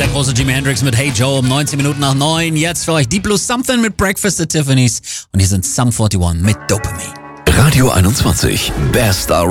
Der große Jimi Hendrix mit Hey Joe um 19 Minuten nach 9. Jetzt für euch Deep Blue Something mit Breakfast at Tiffany's. Und hier sind Sum 41 mit Dopamine. Radio 21, Best